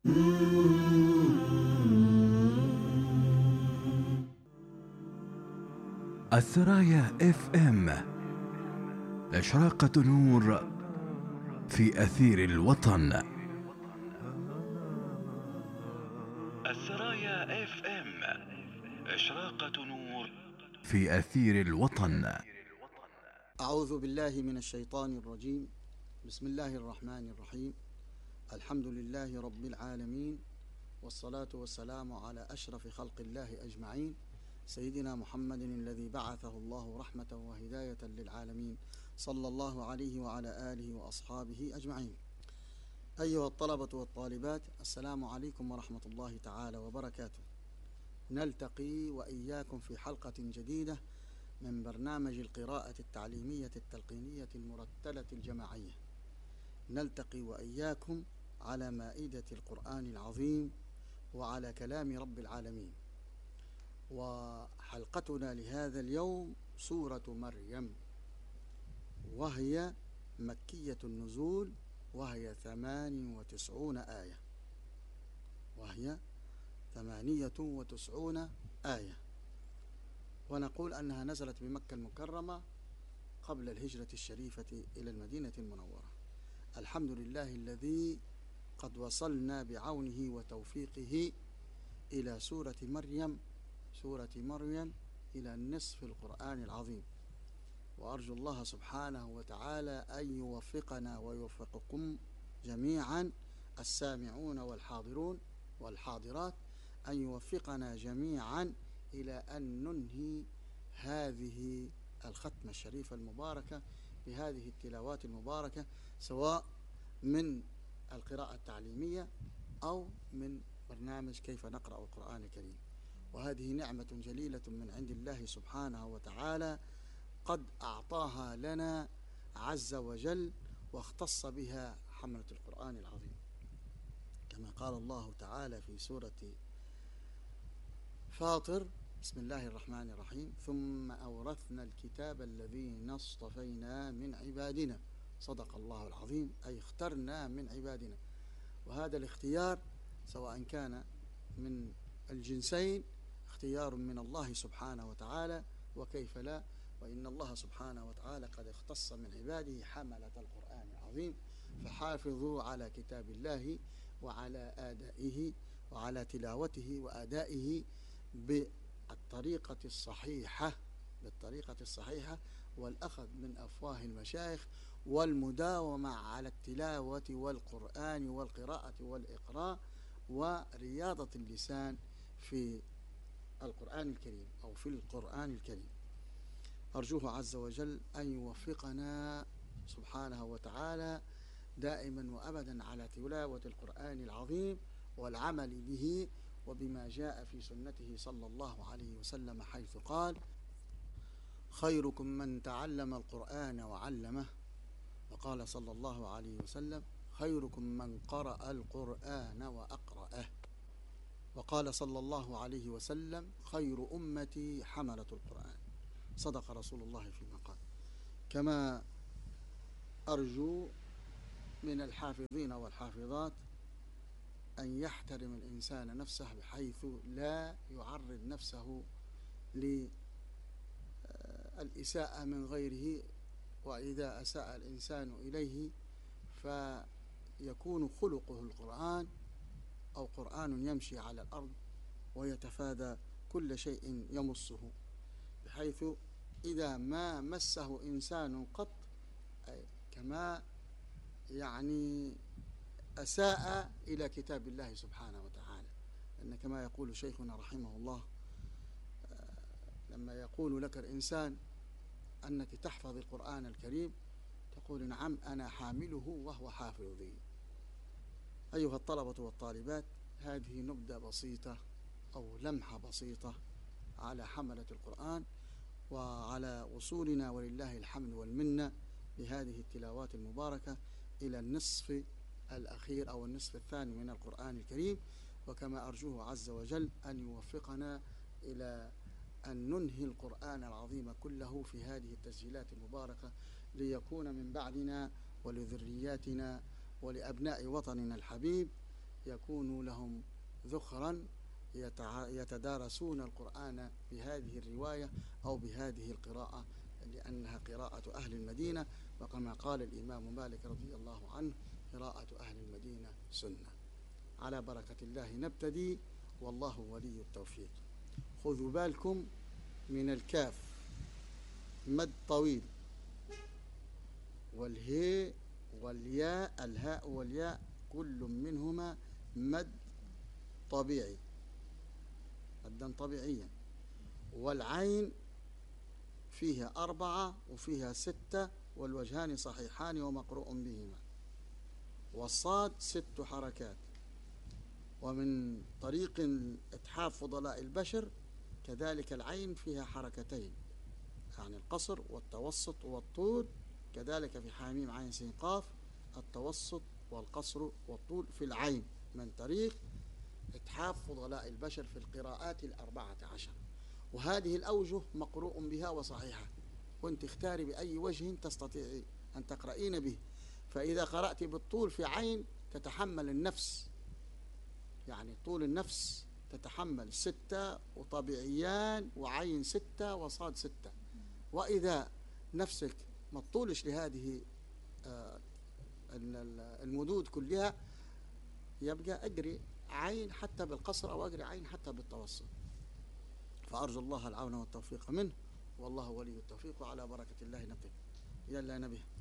الثرايا اف ام، إشراقة نور في أثير الوطن. الثرايا اف ام، إشراقة نور في أثير الوطن. أعوذ بالله من الشيطان الرجيم. بسم الله الرحمن الرحيم. الحمد لله رب العالمين، والصلاة والسلام على أشرف خلق الله أجمعين، سيدنا محمد الذي بعثه الله رحمة وهداية للعالمين، صلى الله عليه وعلى آله وأصحابه أجمعين. أيها الطلبة والطالبات، السلام عليكم ورحمة الله تعالى وبركاته. نلتقي وإياكم في حلقة جديدة من برنامج القراءة التعليمية التلقينية المرتلة الجماعية. نلتقي وإياكم على مائدة القرآن العظيم وعلى كلام رب العالمين. وحلقتنا لهذا اليوم سورة مريم، وهي مكية النزول، وهي 98 آية، وهي 98 آية. ونقول أنها نزلت بمكة المكرمة قبل الهجرة الشريفة إلى المدينة المنورة. الحمد لله الذي قد وصلنا بعونه وتوفيقه إلى سورة مريم، إلى نصف القرآن العظيم. وأرجو الله سبحانه وتعالى أن يوفقنا ويوفقكم جميعا، السامعون والحاضرون والحاضرات، أن يوفقنا جميعا إلى أن ننهي هذه الختمة الشريفة المباركة بهذه التلاوات المباركة، سواء من القراءة التعليمية أو من برنامج كيف نقرأ القرآن الكريم. وهذه نعمة جليلة من عند الله سبحانه وتعالى، قد أعطاها لنا عز وجل، واختص بها حملة القرآن العظيم، كما قال الله تعالى في سورة فاطر: بسم الله الرحمن الرحيم: ثم أورثنا الكتاب الذين اصطفينا من عبادنا. صدق الله العظيم، أي اخترنا من عبادنا. وهذا الاختيار سواء كان من الجنسين، اختيار من الله سبحانه وتعالى، وكيف لا، وإن الله سبحانه وتعالى قد اختص من عباده حملة القرآن العظيم. فحافظوا على كتاب الله وعلى آدائه وعلى تلاوته وآدائه بالطريقة الصحيحة، والأخذ من أفواه المشايخ، والمداومة على التلاوة والقرآن والقراءة والإقراء، ورياضة اللسان في القرآن الكريم أو في القرآن الكريم. أرجوه عز وجل أن يوفقنا سبحانه وتعالى دائما وأبدا على تلاوة القرآن العظيم والعمل به وبما جاء في سنته صلى الله عليه وسلم، حيث قال: خيركم من تعلم القرآن وعلمه. وقال صلى الله عليه وسلم: خيركم من قرأ القرآن وأقرأه. وقال صلى الله عليه وسلم: خير أمتي حملة القرآن. صدق رسول الله فيما قال. كما أرجو من الحافظين والحافظات أن يحترم الإنسان نفسه، بحيث لا يعرض نفسه للإساءة من غيره. وإذا أساء الإنسان إليه فيكون خلقه القرآن، أو قرآن يمشي على الأرض ويتفادى كل شيء يمسه، بحيث إذا ما مسه إنسان قط، كما أساء إلى كتاب الله سبحانه وتعالى. لأن كما يقول شيخنا رحمه الله: لما يقول لك الإنسان أنك تحفظ القرآن الكريم، تقول: نعم، أنا حامله وهو حافظي. أيها الطلبة والطالبات، هذه نبذة بسيطة أو لمحة بسيطة على حملة القرآن، وعلى وصولنا ولله الحمد والمنة بهذه التلاوات المباركة إلى النصف الأخير أو النصف الثاني من القرآن الكريم. وكما أرجوه عز وجل أن يوفقنا إلى أن ننهي القرآن العظيم كله في هذه التسجيلات المباركة، ليكون من بعدنا ولذرياتنا ولأبناء وطننا الحبيب يكون لهم ذخرا يتدارسون القرآن بهذه الرواية أو بهذه القراءة، لأنها قراءة أهل المدينة، وكما قال الإمام مالك رضي الله عنه: قراءة أهل المدينة سنة. على بركة الله نبتدي، والله ولي التوفيق. خذوا بالكم من الكاف مد طويل، والهاء والياء، الهاء والياء كل منهما مد طبيعي، مدا طبيعيا. والعين فيها 4 وفيها 6، والوجهان صحيحان ومقروء بهما. والصاد 6 حركات. ومن طريق إتحاف فضلاء البشر كذلك العين فيها حركتين، يعني القصر والتوسط والطول، كذلك في حاميم عين سين قاف التوسط والقصر والطول في العين، من طريق إتحاف فضلاء البشر في القراءات 14. وهذه الأوجه مقروء بها وصحيحة، وانت اختاري بأي وجه تستطيعي أن تقرأين به. فإذا قرأت بالطول في عين تتحمل النفس، يعني طول النفس تتحمل 6 وطبيعيان وعين 6 وصاد 6. وإذا نفسك ما تطولش لهذه المدود كلها، يبقى أجري عين حتى بالقصر أو أجري عين حتى بالتوسط. فأرجو الله العون والتوفيق منه، والله ولي التوفيق، وعلى بركة الله نبتدئ. يلا يا نبي.